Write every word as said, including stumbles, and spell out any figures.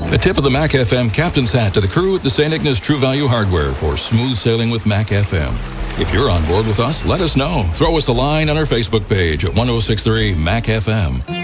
A tip of the Mac F M captain's hat to the crew at the Saint Ignace True Value Hardware for smooth sailing with Mac F M. If you're on board with us, let us know. Throw us a line on our Facebook page at one oh six three Mac F M.